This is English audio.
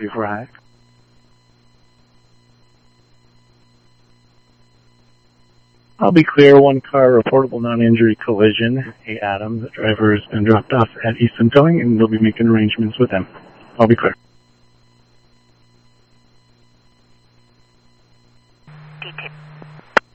before I. I'll be clear. One car reportable non-injury collision. Hey, Adam, the driver has been dropped off at Easton Towing, and they'll be making arrangements with them. I'll be clear.